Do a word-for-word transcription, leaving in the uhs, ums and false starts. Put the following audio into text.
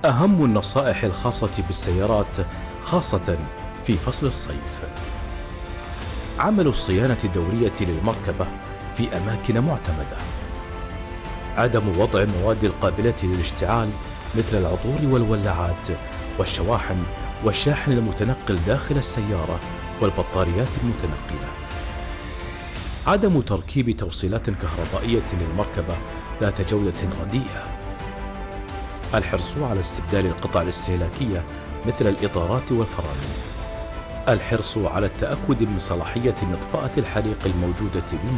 أهم النصائح الخاصة بالسيارات خاصة في فصل الصيف: عمل الصيانة الدورية للمركبة في أماكن معتمدة، عدم وضع المواد القابلة للاشتعال مثل العطور والولاعات والشواحن والشاحن المتنقل داخل السيارة والبطاريات المتنقلة، عدم تركيب توصيلات كهربائية للمركبة ذات جودة رديئة، الحرص على استبدال القطع الاستهلاكية مثل الإطارات والفرامل، الحرص على التأكد من صلاحية مطفأة الحريق الموجودة بالمركبة.